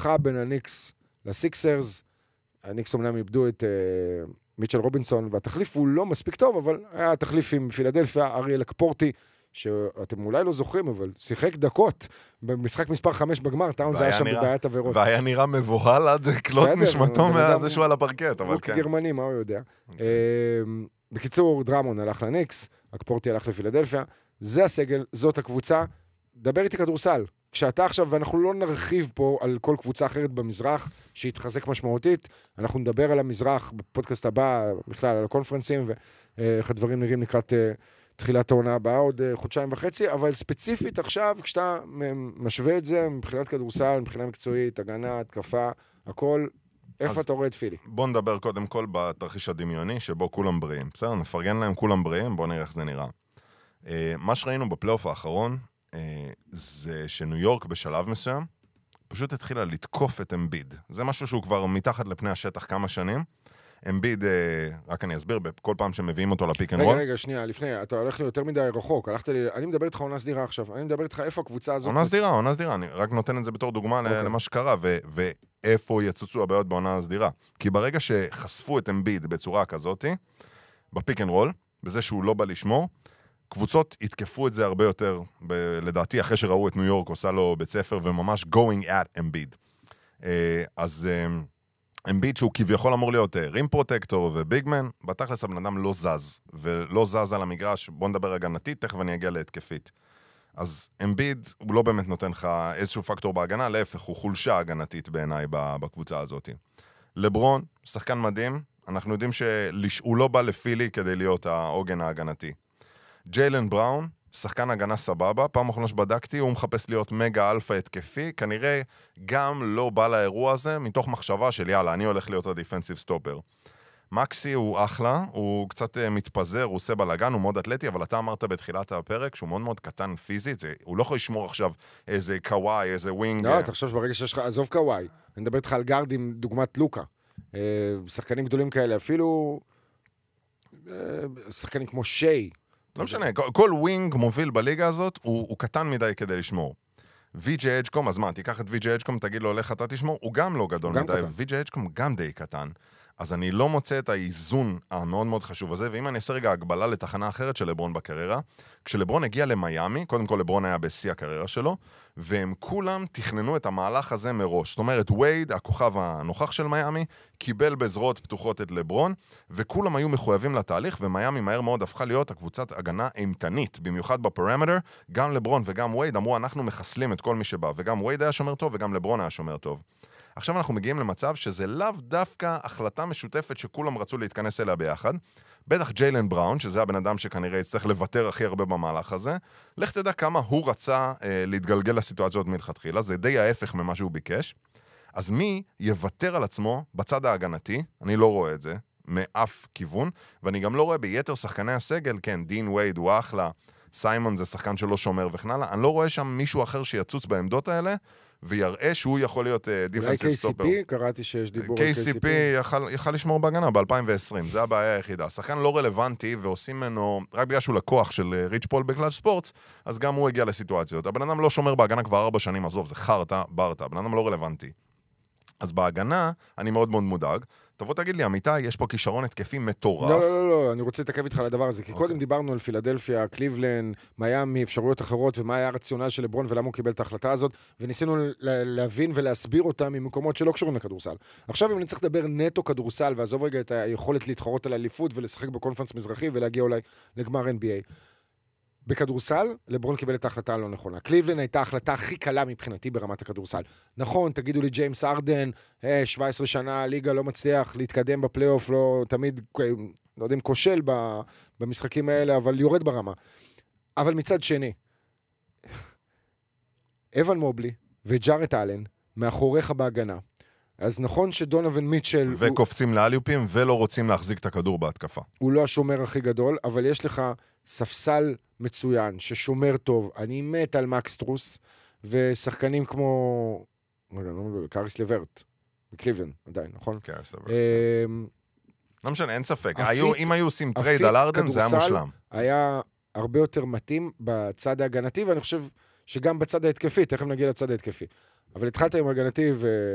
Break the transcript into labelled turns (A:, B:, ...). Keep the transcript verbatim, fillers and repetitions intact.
A: הערכה בין הניקס לסיקסרס, הניקס אומנם איבדו את uh, מיטשל רובינסון, והתחליף הוא לא מספיק טוב, אבל היה תחליף עם פילדלפיה, אריאל אקפורטי, שאתם אולי לא זוכרים, אבל שיחק דקות במשחק מספר חמש בגמר, טאונס היה שם בבעיית עבירות.
B: והיה נראה מבוהל עד כלות נשמתו מהזה שהוא על הפרקט, אבל כן.
A: הוא כגרמני, מה הוא יודע. בקיצור, דרמון הלך לניקס, אקפורטי הלך לפילדלפיה, זה הסגל, זאת הקבוצה, דבר איתי כדורסל. כשאתה עכשיו, ואנחנו לא נרחיב פה על כל קבוצה אחרת במזרח, שהתחזק משמעותית, אנחנו נדבר על המזרח בפודקאסט הבא, בכלל על הקונפרנסים, ואיך הדברים נראים לקראת תחילת העונה הבאה, עוד חודשיים וחצי, אבל ספציפית עכשיו, כשאתה משווה את זה, מבחינת כדורסל, מבחינה מקצועית, הגנה, התקפה, הכל, איפה אתה רואה את פילי?
B: בוא נדבר קודם כל בתרחיש הדמיוני, שבו כולם בריאים. בסדר, נפרגן להם כולם בריאים, בוא נראה איך זה נראה. מה שראינו בפלייאוף האחרון, זה שניו יורק בשלב מסוים, פשוט התחילה לתקוף את אמביד. זה משהו שהוא כבר מתחת לפני השטח כמה שנים. אמביד, רק אני אסביר, כל פעם שמביאים אותו לפיק אנד רול.
A: רגע, רגע, שנייה, לפני, אתה הולך לי יותר מדי רחוק, הלכת לי, אני מדבר איתך עונה סדירה עכשיו, אני מדבר איתך איפה הקבוצה הזאת...
B: עונה סדירה, עונה סדירה, אני רק נותן את זה בתור דוגמה למה שקרה, ואיפה יצוצו הבעיות בעונה סדירה. כי ברגע שחשפו את אמביד בצורה כזאת, בפיק אנד רול, בזה שהוא לא בא לשמור, קבוצות התקפו את זה הרבה יותר, ב- לדעתי, אחרי שראו את ניו יורק עושה לו בית ספר, וממש going at אמביד. אז אמביד שהוא כביכול אמור להיות רים פרוטקטור וביגמן, בתכלס הבן אדם לא זז, ולא זז על המגרש, בוא נדבר הגנתית, תכף אני אגיע להתקפית. אז אמביד הוא לא באמת נותן לך איזשהו פקטור בהגנה, להפך, הוא חולשה הגנתית בעיניי בקבוצה הזאת. לברון, שחקן מדהים, אנחנו יודעים שהוא לא בא לפילי כדי להיות העוגן ההגנתי. ג'יילן בראון, שחקן הגנה סבבה, פעם אחרונה שבדקתי, הוא מחפש להיות מגה אלפא התקפי, כנראה גם לא בא לאירוע הזה, מתוך מחשבה של יאללה, אני הולך להיות הדיפנסיב סטופר. מקסי הוא אחלה, הוא קצת מתפזר, הוא עושה בלגן, הוא מאוד אתלטי, אבל אתה אמרת בתחילת הפרק שהוא מאוד מאוד קטן פיזית, זה, הוא לא יכול לשמור עכשיו איזה קוואי, איזה ווינג.
A: לא, תחשוב שברגע שיש לך, עזוב קוואי, אני מדבר איתך על גארדים, דוגמת לוקה, שחקנים גדולים כאלה, אפילו שחקנים כמו שיי,
B: לא משנה, כל ווינג מוביל בליגה הזאת הוא, הוא קטן מדי כדי לשמור. וי.ג'יי אדג'קום, אז מה, תיקח את וי.ג'יי אדג'קום, תגיד לו, לך אתה תשמור, הוא גם לא גדול מדי, וי.ג'יי אדג'קום גם די קטן. אז אני לא מוצא את האיזון המאוד מאוד חשוב הזה, ואם אני אעשה רגע הגבלה לתחנה אחרת של לברון בקריירה, כשלברון הגיע למיימי, קודם כל לברון היה בשיא הקריירה שלו, והם כולם תכננו את המהלך הזה מראש. זאת אומרת, וייד, הכוכב הנוכח של מיימי, קיבל בזרועות פתוחות את לברון, וכולם היו מחויבים לתהליך, ומיימי מהר מאוד הפכה להיות הקבוצת הגנה אימתנית, במיוחד בפרמטר, גם לברון וגם וייד אמרו, אנחנו מחסלים את כל מי שבא, וגם וייד היה שומר טוב, וגם לברון היה שומר טוב. עכשיו אנחנו מגיעים למצב שזה לאו דווקא החלטה משותפת שכולם רצו להתכנס אליה ביחד. בטח ג'יילן בראון, שזה הבן אדם שכנראה יצטרך לוותר הכי הרבה במהלך הזה. לך תדע כמה הוא רצה אה, להתגלגל לסיטואציות מלכתחילה, זה די ההפך ממה שהוא ביקש. אז מי יוותר על עצמו בצד ההגנתי, אני לא רואה את זה, מאף כיוון, ואני גם לא רואה ביתר שחקני הסגל, כן, דין וייד הוא אחלה, סיימון זה שחקן שלא שומר וכן הלאה, אני לא רואה שם מישהו אחר שיצוץ בעמדות האלה, ויראה שהוא יכול להיות דיפנסיב סטופר.
A: אולי קיי סי פי? קראתי שיש דיבור על
B: קיי סי פי יכל לשמור בהגנה ב-אלפיים ועשרים, זה הבעיה היחידה. שחקן לא רלוונטי ועושים ממנו, רק בגלל שהוא לקוח של ריץ' פול בקלאץ' ספורטס, אז גם הוא הגיע לסיטואציות. הבן אדם לא שומר בהגנה כבר ארבע שנים, עזוב, זה חרטה, ברטה, הבן אדם לא רלוונטי. אז בהגנה אני מאוד מאוד מודאג. תבוא תגיד לי, אמיתי, יש פה כישרון התקפי מטורף.
A: לא, לא, לא, לא, אני רוצה להתעכב איתך על הדבר הזה, כי okay. קודם דיברנו על פילדלפיה, קליבלנד, מיימי, אפשרויות אחרות, ומה היה הרציונל של לברון ולמה הוא קיבל את ההחלטה הזאת, וניסינו להבין ולהסביר אותה ממקומות שלא קשורים לכדורסל. עכשיו אם אני צריך לדבר נטו כדורסל, ועזוב רגע את היכולת להתחרות על האליפות ולשחק בקונפרנס מזרחי ולהגיע אולי לגמר אן בי איי. בכדורסל, לברון קיבל את ההחלטה הלא נכונה. קליבלנד הייתה ההחלטה הכי קלה מבחינתי ברמת הכדורסל. נכון, תגידו לי ג'יימס ארדן, אה, שבע עשרה שנה, הליגה לא מצליח להתקדם בפלייאוף, לא, תמיד, לא יודעים, כושל במשחקים האלה, אבל יורד ברמה. אבל מצד שני, אבן מובלי וג'ארט אלן, מאחוריך בהגנה. אז נכון שדונובין מיטשל...
B: וקופצים לאליופים ולא רוצים להחזיק את הכדור בהתקפה.
A: הוא לא השומר הכי גדול, אבל יש לך ספסל מצוין, ששומר טוב. אני מת על מקס טרוס, ושחקנים כמו... קאריס לברט, בקליבלנד, עדיין, נכון?
B: קאריס לברט. לא משנה, אין ספק. אם היו עושים טרייד על ארדן, זה היה מושלם.
A: היה הרבה יותר מתאים בצד ההגנתי, ואני חושב שגם בצד ההתקפי, תכף נגיע לצד ההתקפי. אבל התחלת עם הגנתי ו...